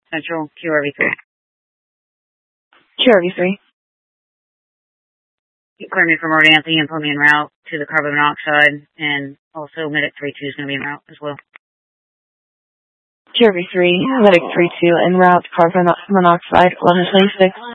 Central, QRV3. QRV3. You clear me from Road Anthony and put me en route to the carbon monoxide, and also Medic 3-2 is going to be en route as well. QRV3, Medic 3-2 en route, carbon monoxide, 1126.